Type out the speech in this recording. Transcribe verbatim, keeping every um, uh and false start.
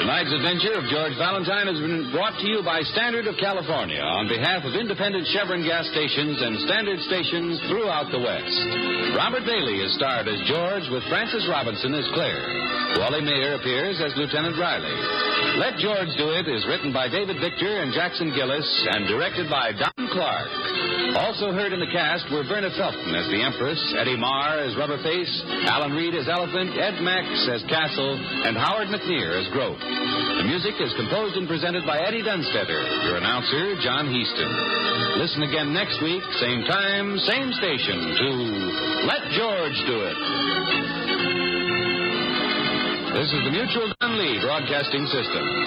Tonight's adventure of George Valentine has been brought to you by Standard of California on behalf of independent Chevron gas stations and Standard stations throughout the West. Robert Bailey is starred as George with Frances Robinson as Claire. Wally Mayer appears as Lieutenant Riley. Let George Do It is written by David Victor and Jackson Gillis and directed by Don Clark. Also heard in the cast were Verna Felton as the Empress, Eddie Marr as Rubberface, Alan Reed as Elephant, Ed Max as Castle, and Howard McNear as Groat. The music is composed and presented by Eddie Dunstetter, your announcer, John Heaston. Listen again next week, same time, same station, to Let George Do It. This is the Mutual Gun Lee Broadcasting System.